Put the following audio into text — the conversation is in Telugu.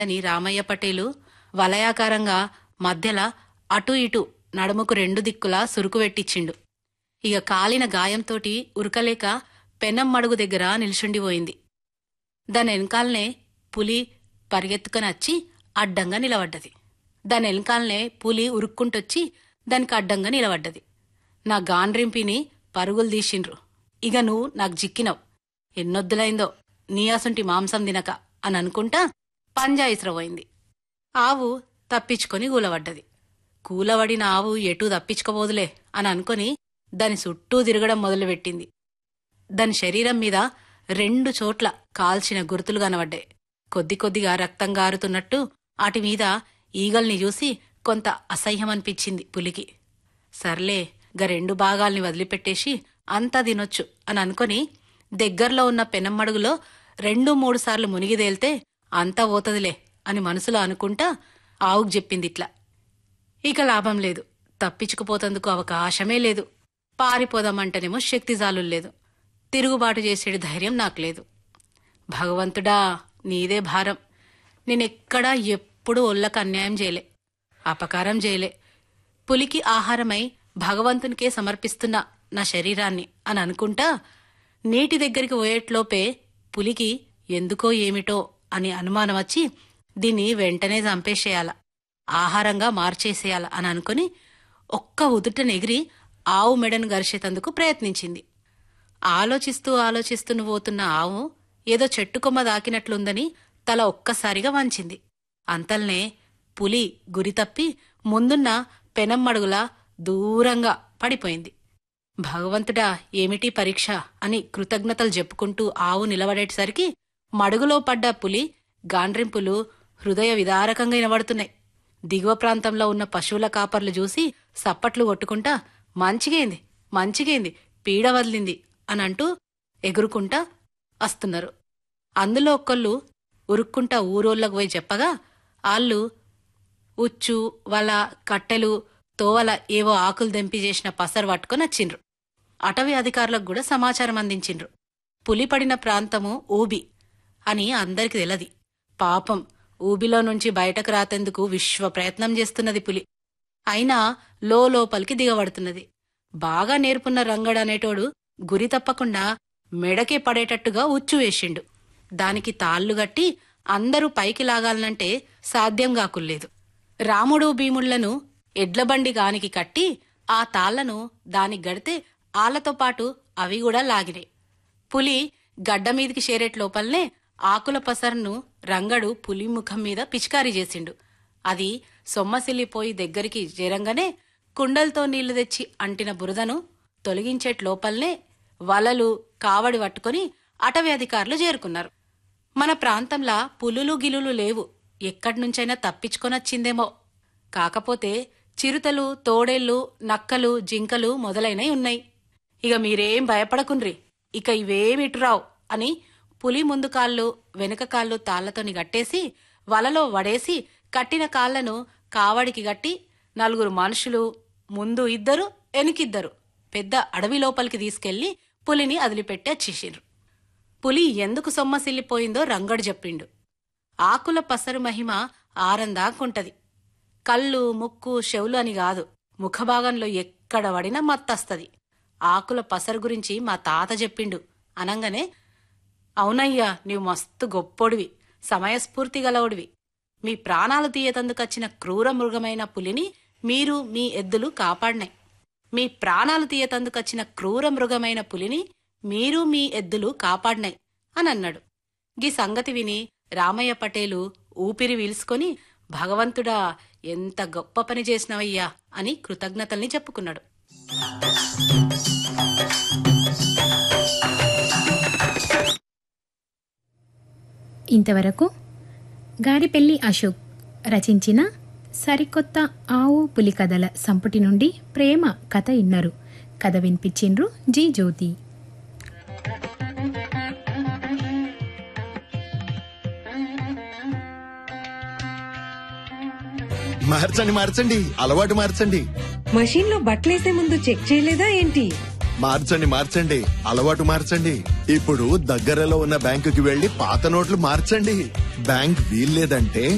అని రామయ్య పటేలు వలయాకారంగా మధ్యల అటూ ఇటూ నడుముకు 2 దిక్కులా సురుకు పెట్టించిండు. ఇక కాలిన గాయంతోటి ఉరకలేక పెనం మడుగు దగ్గర నిల్చుండిపోయింది. దాని వెనకాలనే పులి పరిగెత్తుకనొచ్చి అడ్డంగా నిలబడ్డది. దాని వెనకాలనే పులి ఉరుక్కుంటొచ్చి దానికి అడ్డంగా నిలబడ్డది. నా గాండ్రింపిని పరుగులు తీసిండ్రు. ఇక నువ్వు నాకు జిక్కినవు, ఎన్నొద్దులైందో నీ అసంటి మాంసం తినక అని అనుకుంటా పంజా ఇస్రపోయింది. ఆవు తప్పించుకొని కూలబడ్డది. కూలబడిన ఆవు ఎటూ తప్పించుకోబోదులే అని అనుకుని దాని చుట్టూ తిరగడం మొదలుపెట్టింది. దాని శరీరం మీద 2 చోట్ల కాల్చిన గుర్తులు కనబడ్డాయి. కొద్ది కొద్దిగా రక్తం గారుతున్నట్టు వాటిమీద ఈగల్ని చూసి కొంత అసహ్యమనిపించింది పులికి. సర్లే, 2 భాగాల్ని వదిలిపెట్టేసి అంతా తినొచ్చు అని అనుకుని దగ్గర్లో ఉన్న పెనమ్మడుగులో 2-3 సార్లు మునిగిదేల్తే అంతా పోతదిలే అని మనసులో అనుకుంటా ఆవుకు చెప్పిందిట్లా. ఇక లాభం లేదు, తప్పించుకుపోతందుకు అవకాశమే లేదు. పారిపోదామంటేనేమో శక్తి జాలులేదు. తిరుగుబాటు చేసేడు ధైర్యం నాకు లేదు. భగవంతుడా, నీదే భారం. నేనెక్కడా ఎప్పుడూ ఒళ్ళకు అన్యాయం చేయలే, అపకారం చేయలే. పులికి ఆహారమై భగవంతునికే సమర్పిస్తున్నా నా శరీరాన్ని అని అనుకుంటా నీటి దగ్గరికి పోయేట్లోపే పులికి ఎందుకో ఏమిటో అని అనుమానం వచ్చి దీన్ని వెంటనే చంపేసేయాల, ఆహారంగా మార్చేసేయాల అని అనుకుని ఒక్క ఉదుటనెగిరి ఆవు మెడను గరిచేతందుకు ప్రయత్నించింది. ఆలోచిస్తూ పోతున్న ఆవు ఏదో చెట్టుకొమ్మ దాకినట్లుందని తల ఒక్కసారిగా వంచింది. అంతల్నే పులి గురితప్పి ముందున్న పెనమ్మడుగులా దూరంగా పడిపోయింది. భగవంతుడా, ఏమిటి పరీక్ష అని కృతజ్ఞతలు చెప్పుకుంటూ ఆవు నిలబడేసరికి మడుగులో పడ్డ పులి గాండ్రింపులు హృదయ విదారకంగా వినబడుతున్నాయి. దిగువ ప్రాంతంలో ఉన్న పశువుల కాపర్లు చూసి సప్పట్లు కొట్టుకుంటా మంచిగైంది, పీడ వదిలింది అని అంటూ ఎగురుకుంటా వస్తున్నారు. అందులో ఒక్కళ్ళు ఉరుక్కుంటా ఊరోళ్ళకు పోయి చెప్పగా ఆళ్ళు ఉచ్చు, వల, కట్టెలు, తోవల ఏవో ఆకులు దెంపి చేసిన పసరు పట్టుకొని వచ్చిండ్రు. అటవీ అధికారులకు కూడా సమాచారం అందించిండ్రు. పులి పడిన ప్రాంతము ఊబి అని అందరికి తెలది. పాపం, ఊబిలో నుంచి బయటకు రాతేందుకు విశ్వ ప్రయత్నం చేస్తున్నది పులి. అయినా లోపలికి దిగబడుతున్నది. బాగా నేర్పున్న రంగడనేటోడు గురి తప్పకుండా మెడకే పడేటట్టుగా ఉచ్చు వేసిండు. దానికి తాళ్లు గట్టి అందరూ పైకి లాగాలనంటే సాధ్యం కాకుల్లేదు. రాముడు భీముళ్లను ఎడ్లబండి గానికి కట్టి ఆ తాళ్లను దానికి గడితే ఆళ్లతో పాటు అవి కూడా లాగినాయి. పులి గడ్డమీదికి చేరేట్లోపల్నే ఆకుల పసరును రంగడు పులి ముఖం మీద పిచికారీ చేసిండు. అది సొమ్మసిల్లిపోయి దగ్గరికి చేరంగానే కుండలతో నీళ్లు తెచ్చి అంటిన బురదను తొలగించేట్లోపల్నే వలలు, కావడి పట్టుకుని అటవీ అధికారులు చేరుకున్నారు. మన ప్రాంతంలా పులులు గిలులు లేవు, ఎక్కడ్నుంచైనా తప్పించుకొనొచ్చిందేమో. కాకపోతే చిరుతలు, తోడేళ్లు, నక్కలు, జింకలు మొదలైనవి ఉన్నాయి. ఇక మీరేం భయపడకుండ్రి, ఇక ఇవేమిటురావు అని పులి ముందు కాళ్ళు వెనుక కాళ్ళు తాళ్లతోని గట్టేసి వలలో వడేసి కట్టిన కాళ్లను కావడికి గట్టి 4 మనుషులు, ముందు 2 వెనుకిద్దరు పెద్ద అడవి లోపలికి తీసుకెళ్లి పులిని అదిలిపెట్టి వచ్చేసిండ్రు. పులి ఎందుకు సొమ్మసిల్లిపోయిందో రంగడు చెప్పిండు. ఆకుల పసరు మహిమ ఆరందాకుంటది. కళ్ళు, ముక్కు, చెవులు అని కాదు, ముఖభాగంలో ఎక్కడ పడినా మత్తస్తది. ఆకుల పసరు గురించి మా తాత చెప్పిండు అనంగానే, అవునయ్యా, నీవు మస్తు గొప్పోడివి, సమయస్ఫూర్తి గలవుడివి. మీ ప్రాణాలు తీయతందుకొచ్చిన క్రూర మృగమైన పులిని మీరు మీ ఎద్దులు కాపాడినాయి. మీ ప్రాణాలు తీయతందుకొచ్చిన క్రూర మృగమైన పులిని మీరు మీ ఎద్దులు కాపాడినాయి అని అన్నాడు. గీ సంగతి విని రామయ్య పటేలు ఊపిరి వీల్చుకొని, భగవంతుడా, ఎంత గొప్ప పని చేసినవయ్యా అని కృతజ్ఞతల్ని చెప్పుకున్నాడు. ఇంతవరకు గారిపెల్లి అశోక్ రచించిన సరికొత్త ఆవు పులి కథల సంపుటి నుండి ప్రేమ కథ ఇన్నారు. కథ వినిపించిండ్రు జి జ్యోతి. మార్చండి, అలవాటు మార్చండి. మషీన్ లో బట్టలేసే ముందు చెక్ చేయలేదా ఏంటి? మార్చండి, అలవాటు మార్చండి. ఇప్పుడు దగ్గరలో ఉన్న బ్యాంకుకి వెళ్లి పాత నోట్లు మార్చండి. బ్యాంక్ వీల్లేదంటే